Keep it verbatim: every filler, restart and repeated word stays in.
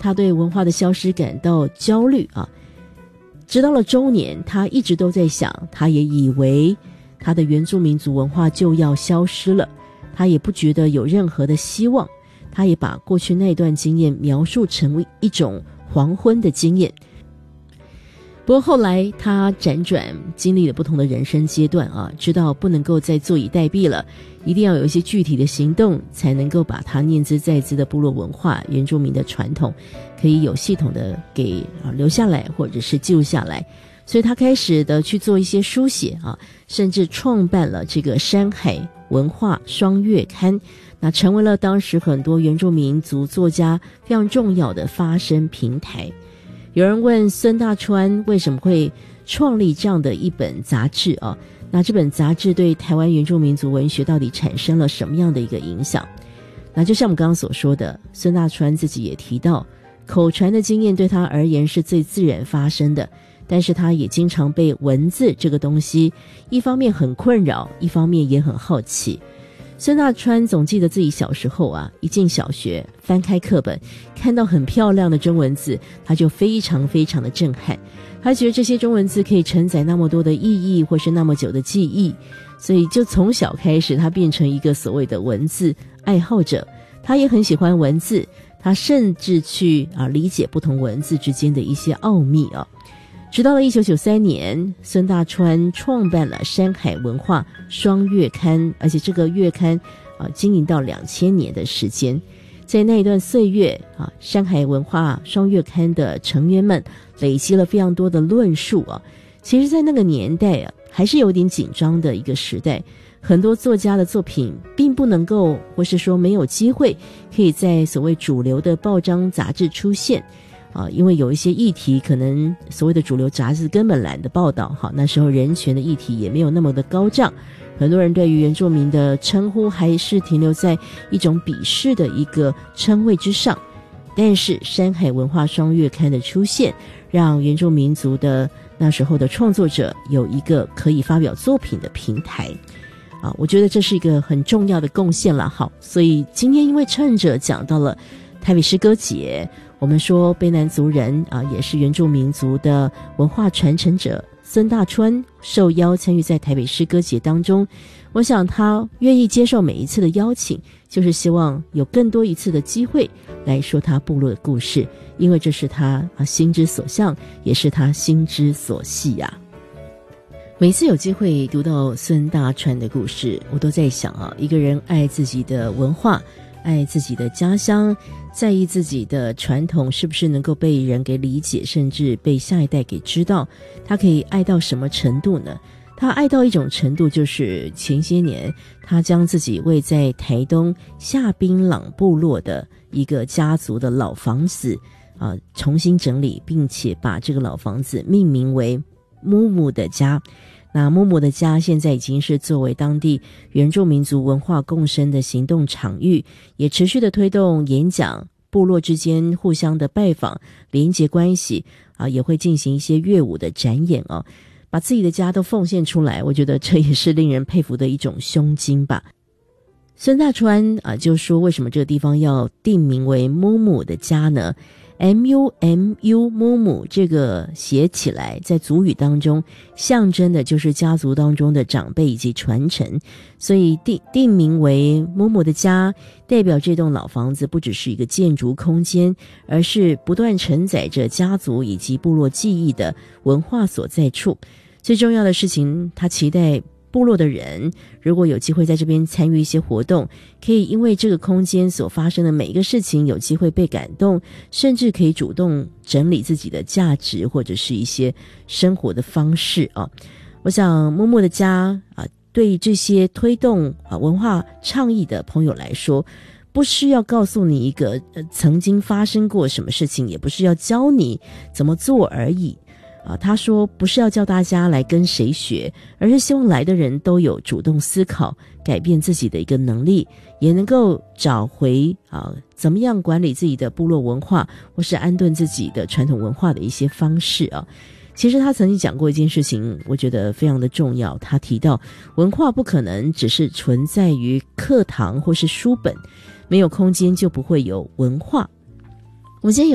他对文化的消失感到焦虑啊。直到了中年，他一直都在想，他也以为他的原住民族文化就要消失了，他也不觉得有任何的希望，他也把过去那段经验描述成为一种黄昏的经验。不过后来他辗转经历了不同的人生阶段啊，知道不能够再坐以待毙了，一定要有一些具体的行动，才能够把他念兹在兹的部落文化、原住民的传统可以有系统的给啊留下来，或者是记录下来。所以他开始的去做一些书写啊，甚至创办了这个山海文化双月刊，那成为了当时很多原住民族作家非常重要的发声平台。有人问孙大川为什么会创立这样的一本杂志啊？那这本杂志对台湾原住民族文学到底产生了什么样的一个影响？那就像我们刚刚所说的，孙大川自己也提到，口传的经验对他而言是最自然发生的，但是他也经常被文字这个东西一方面很困扰，一方面也很好奇。孙大川总记得自己小时候啊，一进小学翻开课本，看到很漂亮的中文字，他就非常非常的震撼。他觉得这些中文字可以承载那么多的意义，或是那么久的记忆，所以就从小开始，他变成一个所谓的文字爱好者。他也很喜欢文字，他甚至去啊理解不同文字之间的一些奥秘啊。直到了一九九三年，孙大川创办了山海文化双月刊，而且这个月刊啊经营到两千年的时间。在那一段岁月啊，山海文化双月刊的成员们累积了非常多的论述啊。其实在那个年代啊，还是有点紧张的一个时代，很多作家的作品并不能够，或是说没有机会可以在所谓主流的报章杂志出现啊，因为有一些议题可能所谓的主流杂志根本懒得报道，好，那时候人权的议题也没有那么的高涨，很多人对于原住民的称呼还是停留在一种鄙视的一个称谓之上。但是山海文化双月刊的出现，让原住民族的那时候的创作者有一个可以发表作品的平台啊，我觉得这是一个很重要的贡献了。好，所以今天因为趁着讲到了台北诗歌节，我们说卑南族人啊，也是原住民族的文化传承者孙大川受邀参与在台北诗歌节当中，我想他愿意接受每一次的邀请，就是希望有更多一次的机会来说他部落的故事，因为这是他啊心之所向，也是他心之所系啊。每次有机会读到孙大川的故事，我都在想啊，一个人爱自己的文化，爱自己的家乡，在意自己的传统是不是能够被人给理解，甚至被下一代给知道，他可以爱到什么程度呢？他爱到一种程度，就是前些年他将自己位在台东下槟榔部落的一个家族的老房子啊、呃，重新整理，并且把这个老房子命名为木木的家。那木木的家现在已经是作为当地原住民族文化共生的行动场域，也持续的推动演讲，部落之间互相的拜访，连结关系啊，也会进行一些乐舞的展演哦，把自己的家都奉献出来，我觉得这也是令人佩服的一种胸襟吧。孙大川啊，就说为什么这个地方要定名为木木的家呢？M U M U 木木这个写起来在族语当中象征的就是家族当中的长辈以及传承，所以定定名为木木的家，代表这栋老房子不只是一个建筑空间，而是不断承载着家族以及部落记忆的文化所在处。最重要的事情，他期待部落的人如果有机会在这边参与一些活动，可以因为这个空间所发生的每一个事情有机会被感动，甚至可以主动整理自己的价值或者是一些生活的方式啊。我想木木的家啊，对这些推动啊文化倡议的朋友来说，不是要告诉你一个、呃、曾经发生过什么事情，也不是要教你怎么做而已啊，他说不是要教大家来跟谁学，而是希望来的人都有主动思考、改变自己的一个能力，也能够找回啊怎么样管理自己的部落文化，或是安顿自己的传统文化的一些方式啊。其实他曾经讲过一件事情，我觉得非常的重要。他提到文化不可能只是存在于课堂或是书本，没有空间就不会有文化。我今天有